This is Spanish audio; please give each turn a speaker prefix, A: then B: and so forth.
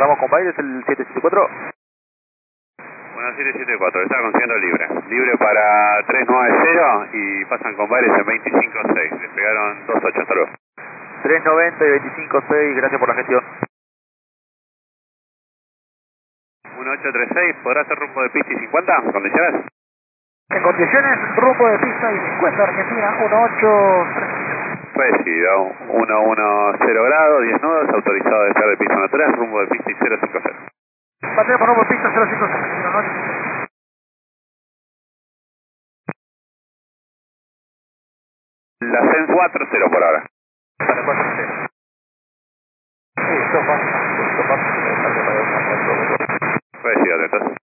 A: Arrancamos con Baires el 774.
B: 1774, está consiguiendo libre. Libre para 390 y pasan con Baires en 25.6. Le pegaron 2.8, hasta luego.
A: 390 y 25.6, gracias por la gestión.
B: 1836, ¿podrá hacer rumbo de pista y 50? ¿Condiciones?
C: En condiciones, rumbo de pista y 50, Argentina 1836.
B: Recibido, 110 grados, 10 nudos, autorizado a despegar de pista 13, rumbo de pista y 050.
C: Bateo por rumbo de pista 056, Argentina 9.
B: La CEN 40 por ahora.
A: Para 4-0. Sí, esto pasa.
B: Recibido, entonces.